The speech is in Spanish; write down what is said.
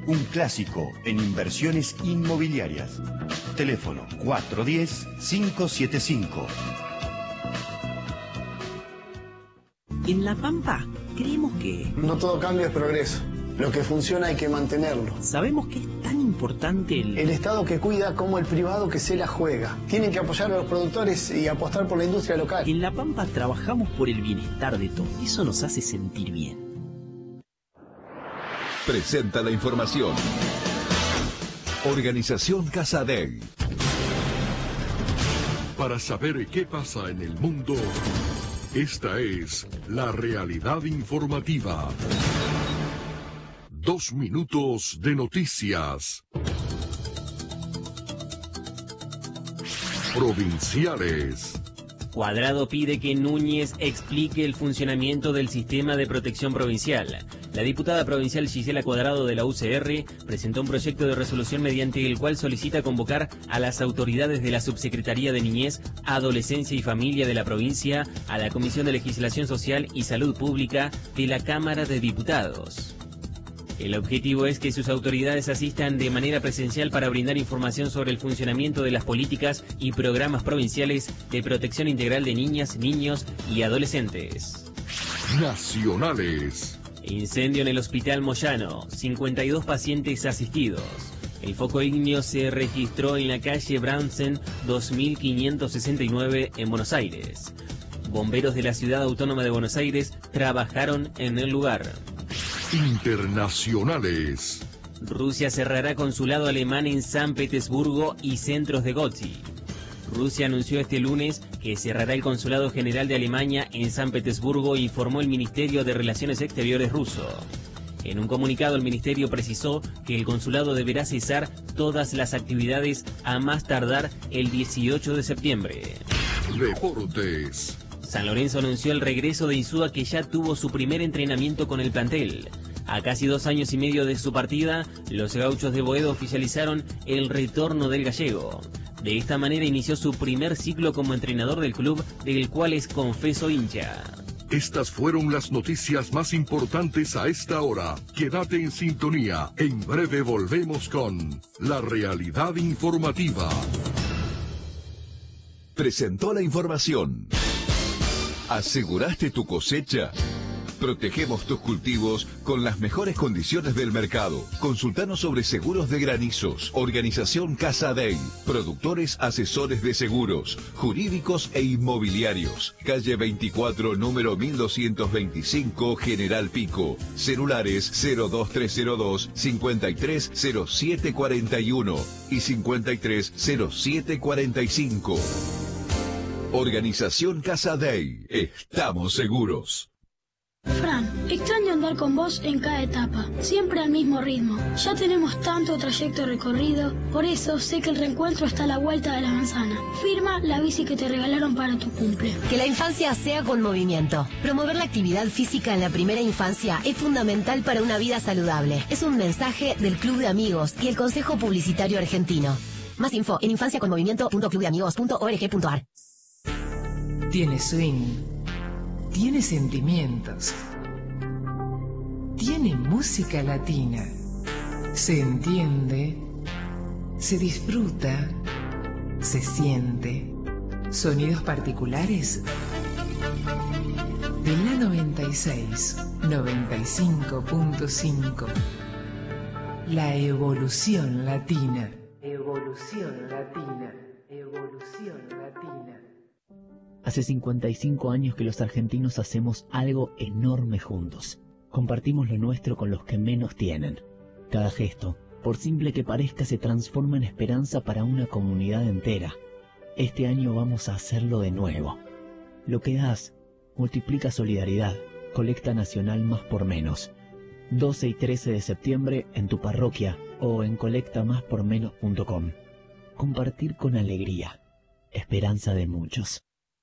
un clásico en inversiones inmobiliarias. Teléfono 410-575. En La Pampa creemos que... no todo cambio es progreso. Lo que funciona hay que mantenerlo. Sabemos que es tan importante el Estado que cuida como el privado que se la juega. Tienen que apoyar a los productores y apostar por la industria local. En La Pampa trabajamos por el bienestar de todos. Eso nos hace sentir bien. Presenta la información. Organización Casadei. Para saber qué pasa en el mundo, esta es la realidad informativa. 2 minutos de noticias. Provinciales. Cuadrado pide que Núñez explique el funcionamiento del sistema de protección provincial. La diputada provincial Gisela Cuadrado de la UCR presentó un proyecto de resolución mediante el cual solicita convocar a las autoridades de la Subsecretaría de Niñez, Adolescencia y Familia de la provincia, a la Comisión de Legislación Social y Salud Pública de la Cámara de Diputados. El objetivo es que sus autoridades asistan de manera presencial para brindar información sobre el funcionamiento de las políticas y programas provinciales de protección integral de niñas, niños y adolescentes. Nacionales. Incendio en el Hospital Moyano, 52 pacientes asistidos. El foco ígneo se registró en la calle Bransen 2569 en Buenos Aires. Bomberos de la Ciudad Autónoma de Buenos Aires trabajaron en el lugar. Internacionales. Rusia cerrará consulado alemán en San Petersburgo y centros de Gotzi. Rusia anunció este lunes que cerrará el consulado general de Alemania en San Petersburgo, informó el Ministerio de Relaciones Exteriores ruso. En un comunicado, el ministerio precisó que el consulado deberá cesar todas las actividades a más tardar el 18 de septiembre. Deportes. San Lorenzo anunció el regreso de Insúa, que ya tuvo su primer entrenamiento con el plantel. A casi 2 años y medio de su partida, los gauchos de Boedo oficializaron el retorno del gallego. De esta manera inició su primer ciclo como entrenador del club, del cual es confeso hincha. Estas fueron las noticias más importantes a esta hora. Quédate en sintonía. En breve volvemos con la realidad informativa. Presentó la información. ¿Aseguraste tu cosecha? Protegemos tus cultivos con las mejores condiciones del mercado. Consultanos sobre seguros de granizos. Organización Casadei. Productores asesores de seguros, jurídicos e inmobiliarios. Calle 24, número 1225, General Pico. Celulares 02302 530741 y 530745. Organización Casadei. Estamos seguros. Fran, extraño andar con vos en cada etapa, siempre al mismo ritmo. Ya tenemos tanto trayecto recorrido, por eso sé que el reencuentro está a la vuelta de la manzana. Firma la bici que te regalaron para tu cumple. Que la infancia sea con movimiento. Promover la actividad física en la primera infancia es fundamental para una vida saludable. Es un mensaje del Club de Amigos y el Consejo Publicitario Argentino. Más info en infanciaconmovimiento.clubdeamigos.org.ar. Tiene swing. Tiene sentimientos. Tiene música latina. Se entiende. Se disfruta. Se siente. Sonidos particulares de la 96, 95.5. La evolución latina. Evolución latina. Evolución latina. Hace 55 años que los argentinos hacemos algo enorme juntos. Compartimos lo nuestro con los que menos tienen. Cada gesto, por simple que parezca, se transforma en esperanza para una comunidad entera. Este año vamos a hacerlo de nuevo. Lo que das multiplica solidaridad. Colecta nacional Más por Menos. 12 y 13 de septiembre en tu parroquia o en colectamáspormenos.com. Compartir con alegría. Esperanza de muchos.